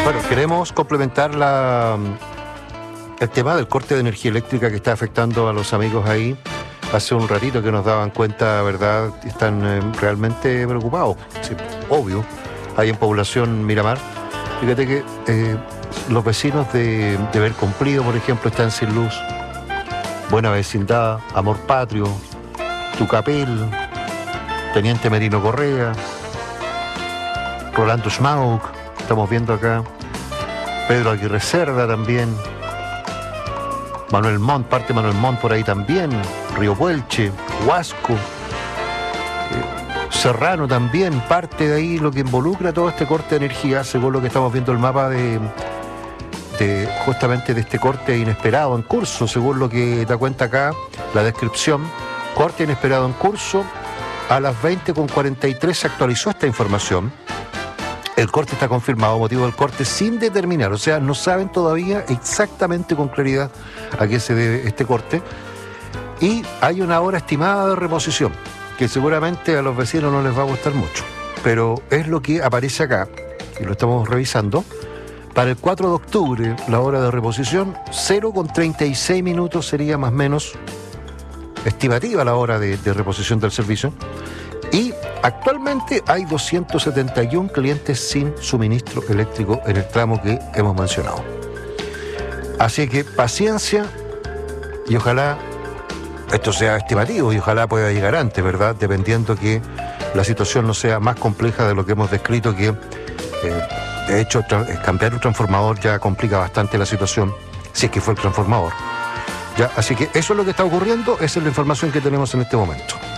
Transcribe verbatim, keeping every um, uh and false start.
Bueno, queremos complementar la, el tema del corte de energía eléctrica que está afectando a los amigos ahí. Hace un ratito que nos daban cuenta, ¿verdad? Están eh, realmente preocupados. Sí, obvio, hay en población Miramar. Fíjate que eh, los vecinos de, de Ver Cumplido, por ejemplo, están sin luz. Buena Vecindad, Amor Patrio, Tucapel, Teniente Merino Correa, Rolando Schmauk, estamos viendo acá, Pedro Aguirre Cerda también, Manuel Montt, parte Manuel Montt por ahí también, Río Puelche, Huasco, eh, Serrano también, parte de ahí lo que involucra todo este corte de energía, según lo que estamos viendo el mapa de, de justamente de este corte inesperado en curso, según lo que da cuenta acá la descripción, corte inesperado en curso. A las veinte con cuarenta y tres se actualizó esta información. El corte está confirmado, motivo del corte sin determinar, o sea, no saben todavía exactamente con claridad a qué se debe este corte. Y hay una hora estimada de reposición, que seguramente a los vecinos no les va a gustar mucho, pero es lo que aparece acá, y lo estamos revisando. Para el cuatro de octubre, la hora de reposición, cero con treinta y seis minutos sería más o menos estimativa la hora de, de reposición del servicio. Y actualmente hay doscientos setenta y uno clientes sin suministro eléctrico en el tramo que hemos mencionado. Así que paciencia y ojalá esto sea estimativo y ojalá pueda llegar antes, ¿verdad? Dependiendo que la situación no sea más compleja de lo que hemos descrito, que eh, de hecho tra- cambiar un transformador ya complica bastante la situación, si es que fue el transformador. Ya, así que eso es lo que está ocurriendo, esa es la información que tenemos en este momento.